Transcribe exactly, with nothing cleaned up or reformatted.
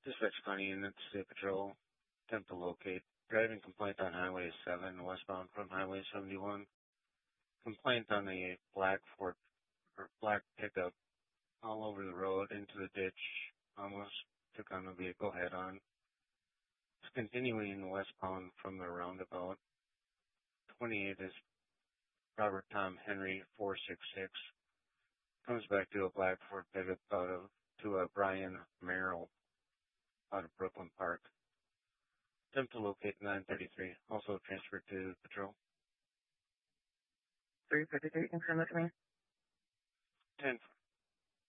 Dispatch County Unit State Patrol. Attempt to locate. Driving complaint on Highway seven, westbound from Highway seventy-one. Complaint on a black Ford or black pickup all over the road into the ditch. Almost took on the vehicle head on. It's continuing westbound from the roundabout. twenty-eight is Robert Tom Henry four six six. Comes back to a black Ford pickup out of to a Brian Merrill out of Brooklyn Park. Attempt to locate nine thirty-three. Also transferred to patrol. three fifty-three, confirm that to me. ten